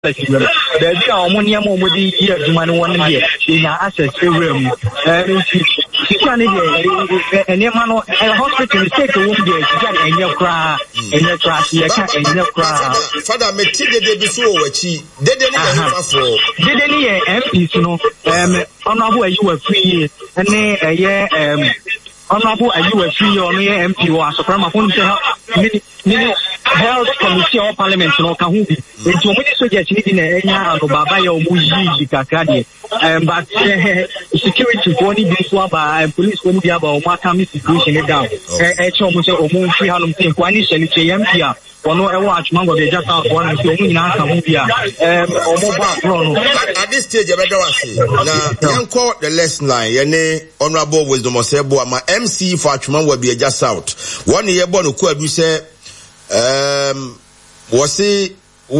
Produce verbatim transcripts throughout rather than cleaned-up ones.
There be a money among year to money one year in our assets room. She can and your man a hospital take a woman there and your cry and your cry and your cry. Father, me take the before what she did any did any M Ps, you know, um, honorable you were free and then a year, um, honorable you were free on the M P was so from a phone to help. Health Committee of Parliament no Kahubi. It's only suggest in area of Baba Muji Kakadi. Um, but security for any before by police when we have our Makami situation down. It's almost a moon three hundred think one is an M P. Or no, I watch Mango, they just have one and only answer movie. Um, at this stage, I better say, now, young call the lesson line, Yene, Honorable Wisdom of Sebo, my M C for Chuman will be just out. One year born who could be said. Um, was it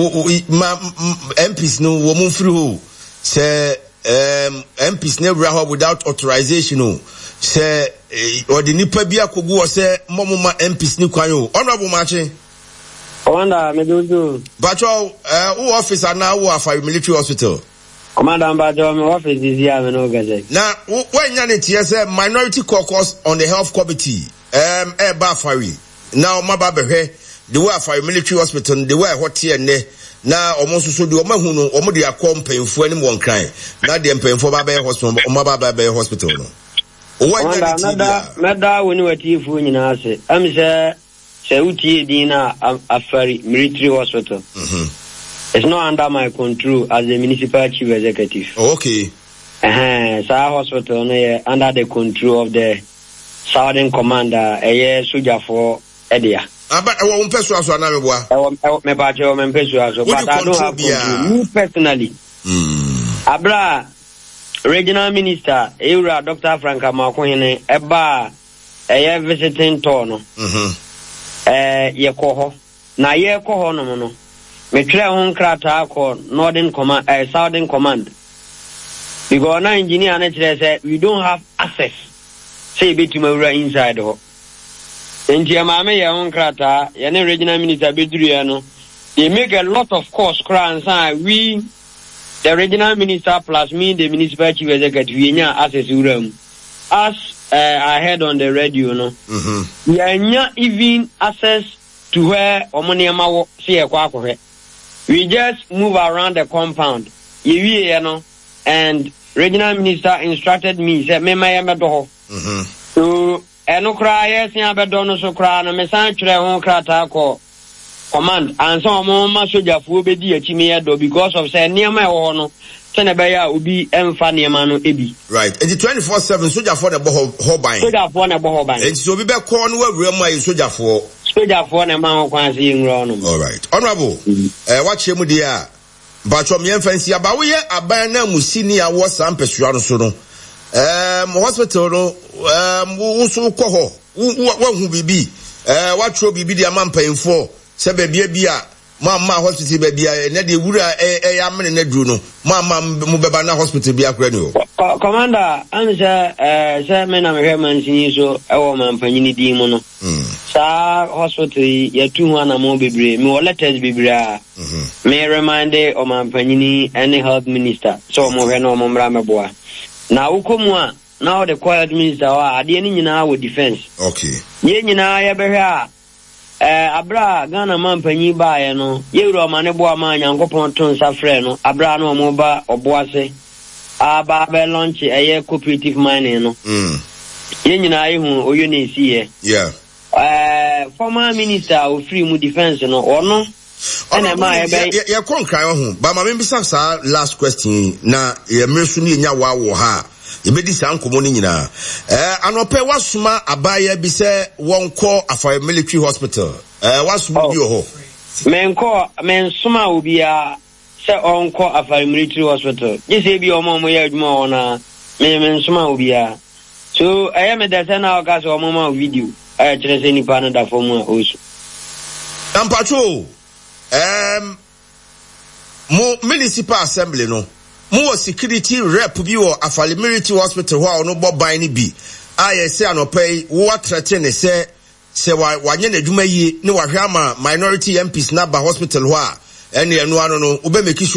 M Ps no woman through say um M Ps never have without authorization no say or the nipa bia kogu or say momma M Ps ni kwanyo honorable machi Commander medudu Bacho uh who officer now who are for military hospital Commander Bacho my office is here no gazette now when you need say minority caucus on the health committee um e ba fari now maba behwe the way for military hospital, the way what here ne na almost so the omo no omo de accompany fu anim won kran na de mpem for baba hospital omo baba baba hospital no o wa nya ti da na da woni wati fu nyina ase am se se utie din na afari military hospital mhm it's not under my control as the municipal chief executive. Oh, okay eh so hospital no under the control of the Southern Commander eh soldier for Edia. But I won't pass us on Ameboa. Me pacho me pesu aso, but I don't have control. Me personally. Mm. Abra regional minister Eura Doctor Franka Makohene eba eye visiting tour no. Mhm. Eh ye ko ho. Na ye ko ho no no. Me try ho nkrata ko Northern Command eh Southern Command. Because na engineer na tell say we don't have access. Say betuma ura inside ho. Enti amame ya onkrata ya ne regional minister beduru ya no they make a lot of cost crowns and we the regional minister plus me the municipal chief executive we nya access uram as uh, I heard on the radio no mhm ya nya even access to where omoniema wo se e kwa akwohwe we just move around the compound ye wie ya no and regional minister instructed me say me my me do ho mhm so eno kra yes ya bedo no so kra no me san twere ho krata ko command and some mo ma sojafu obedi akimi ya do because of say niema e ho no se na be ya obi emfa niema no ebi right and the twenty-four seven sojafu na bo ho ban sojafu na bo ho ban and so obi be call no awura mu ayi sojafu sojafu na ma ho kwan se nwura no all right honorable eh wa chemu dia ba chom yen fancy aba wo ye aban na musini a wo sam pesua no so no um hospital no um wo so ko ho wo hu bibi eh wa tro bibi dia mampanfo se ba bia bia ma ma hospital ba bia na de wura e ya mene na duru no ma ma mu beba na hospital bia kra ni o commander anza eh se me na me hweman sin so e wo mampanyini di mu no sa hospital ya tu hu na mo bebre me wo letters bebre a me remind o mampanyini any health minister so mo hwe no mo mra meboa na ukomu a now the quiet minister wa ade ni nyina wo defense okay ye nyina ya behwe a eh abra Ghana mampanyi ba ye no ye wura ma ne boa ma nyankopon to nsa frɛ no abra no mo ba oboase aba be launch eye cooperative mining no mm ye nyina ye hu oyo na esi ye yeah eh former minister of free mu defense no ono ene ma ye be ye konkran ho ba ma me bisa sa last question na ye mesu ni nya wa wo ha ibedi san komo ni nyina eh anope wasuma abaya bi se wonko afa military hospital eh wasuma bi ho menko mensuma obi a se onko afa military hospital yese bi omo mo ya adwuma ona me mensuma obi a so I am the sana oka so omo ma video eh kire se ni pa na da form a osu ampacho um mo municipal assembly no mo security rep bi wo Afali Military Hospital ho a no bo ban ni bi a ye se anopai wo atrate ne se se wa wanye na dwuma yi ne wa hwe ama minority M Ps na ba hospital ho a ene eno ano no ube make